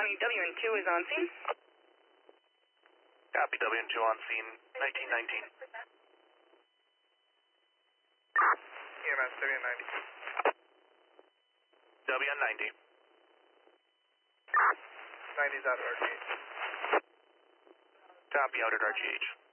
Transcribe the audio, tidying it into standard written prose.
County, WN2 is on scene. Copy, WN2 on scene, 1919. EMS, WN90. WN90. 90's out at RGH. Copy, out at RGH.